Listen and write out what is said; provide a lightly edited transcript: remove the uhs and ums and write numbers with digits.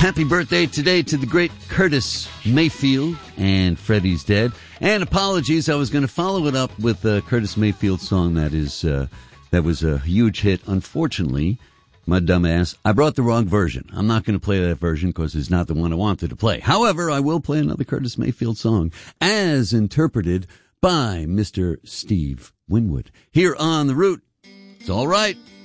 Happy birthday today to the great Curtis Mayfield, and Freddie's dead. And apologies, I was going to follow it up with a Curtis Mayfield song that was a huge hit. Unfortunately, my dumbass, I brought the wrong version. I'm not going to play that version because it's not the one I wanted to play. However, I will play another Curtis Mayfield song as interpreted by Mr. Steve Winwood here on The Root. It's all right.